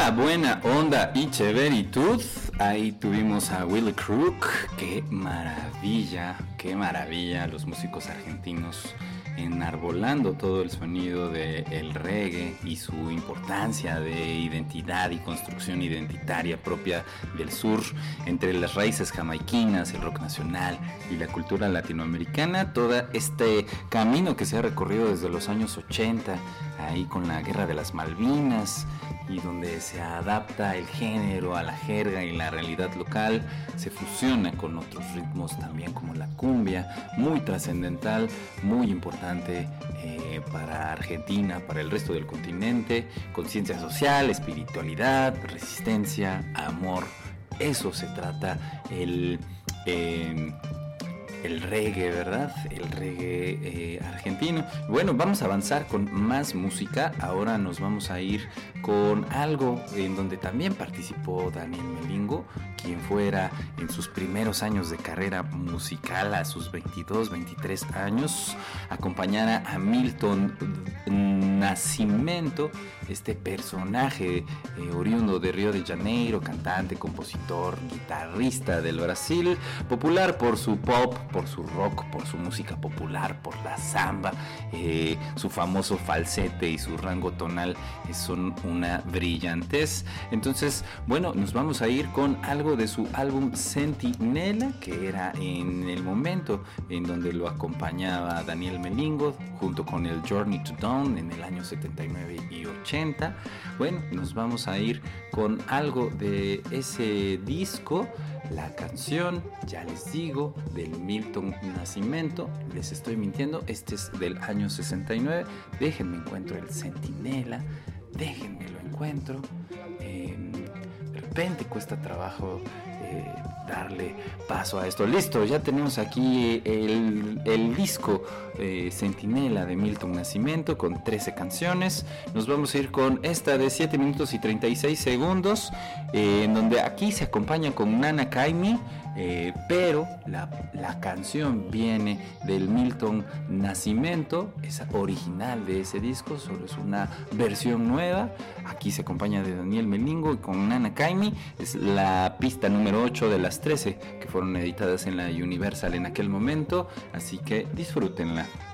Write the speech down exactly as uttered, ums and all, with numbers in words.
la buena onda y chéveritud. Ahí tuvimos a Willy Crook. Qué maravilla, qué maravilla. Los músicos argentinos enarbolando todo el sonido del reggae y su importancia de identidad y construcción identitaria propia del sur, entre las raíces jamaiquinas, el rock nacional y la cultura latinoamericana. Todo este camino que se ha recorrido desde los años ochenta, ahí con la Guerra de las Malvinas, y donde se adapta el género a la jerga y la realidad local, se fusiona con otros ritmos también como la cumbia, muy trascendental, muy importante eh, para Argentina, para el resto del continente. Conciencia social, espiritualidad, resistencia, amor, eso se trata el... Eh, el reggae, ¿verdad? El reggae eh, argentino. Bueno, vamos a avanzar con más música. Ahora nos vamos a ir con algo en donde también participó Daniel Melingo, quien fuera en sus primeros años de carrera musical, a sus veintidós, veintitrés años, acompañara a Milton Nascimento, este personaje eh, oriundo de Río de Janeiro, cantante, compositor, guitarrista del Brasil, popular por su pop, por su rock, por su música popular, por la samba, eh, su famoso falsete y su rango tonal eh, son una brillantez. Entonces, bueno, nos vamos a ir con algo de su álbum Centinela, que era en el momento en donde lo acompañaba Daniel Melingo, junto con el Journey to Dawn en el año setenta y nueve y ochenta. Bueno, nos vamos a ir con algo de ese disco. La canción, ya les digo, del Milton Nascimento, les estoy mintiendo, este es del año sesenta y nueve. Déjenme encuentro el Centinela, déjenme lo encuentro. Eh, de repente cuesta trabajo eh, darle paso a esto. Listo, ya tenemos aquí el, el disco eh, Centinela de Milton Nascimento con trece canciones. Nos vamos a ir con esta de siete minutos y treinta y seis segundos, eh, en donde aquí se acompaña con Nana Kaimi, eh, pero la, la canción viene del Milton Nascimento, es original de ese disco, solo es una versión nueva. Aquí se acompaña de Daniel Melingo y con Nana Kaimi. Es la pista número ocho de las trece que fueron editadas en la Universal en aquel momento, así que disfrútenla.